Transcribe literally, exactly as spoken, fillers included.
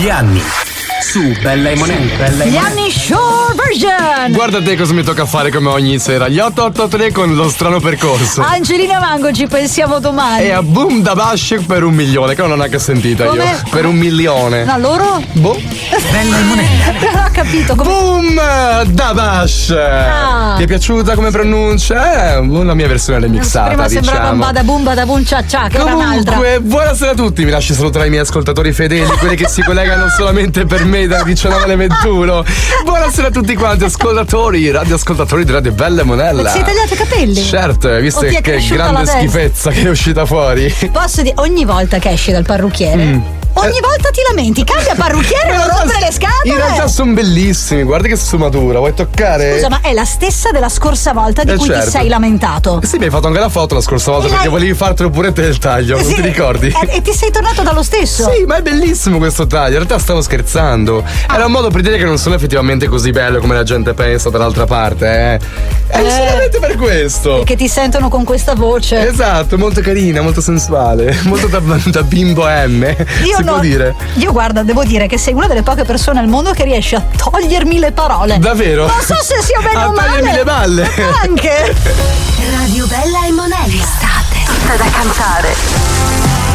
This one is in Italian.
Gli anni su Bella e Monella. Gli anni short version. Guarda te cosa mi tocca fare come ogni sera. Gli otto otto tre con lo strano percorso. Angelina Mango, ci pensiamo domani. E a Boom da Bash per un milione, che non ho neanche sentita Come? io. Per un milione. No, loro? Boh. Bella e Monella. Non ho capito come. Boom da Bash. Ah. Ti è piaciuta come pronuncia? Eh, la mia versione remixata, Prima sembrava un diciamo. bada boom bada boom cia cia, che era un'altra. Comunque, buonasera a tutti. Mi lasci salutare i miei ascoltatori fedeli, quelli che si collegano solamente per me dalle diciannove alle ventuno. Buonasera a tutti quanti, ascoltatori, radioascoltatori di Radio Bella e Monella. Ma ti sei tagliato i capelli? Certo, hai visto O ti è che cresciuta grande la testa? schifezza che è uscita fuori. Posso dire, ogni volta che esci dal parrucchiere, Mm. ogni Eh. volta ti lamenti, cambia parrucchiere e In non realtà- rompere le scatole. In realtà sono bellissimi, guarda che sfumatura, vuoi toccare? Scusa, ma è la stessa della scorsa volta di Eh, cui certo. ti sei lamentato. Eh sì, mi hai fatto anche la foto la scorsa volta E perché lei- volevi fartelo pure te il taglio, non Sì, ti ricordi? E, e ti sei tornato dallo stesso? Sì, ma è bellissimo questo taglio. In realtà stavo scherzando. Era un modo per dire che non sono effettivamente così bello come la gente pensa dall'altra parte, eh. È Eh. solamente per questo. Che ti sentono con questa voce. Esatto, molto carina, molto sensuale, molto da, da bimbo M. Io si no, può dire. Io guarda, devo dire che sei una delle poche persone al mondo che riesce a togliermi le parole. Davvero? Non so se sia bene A o male. togliermi le balle. Anche. Radio Bella e Monella. Estate. Tutta da cantare.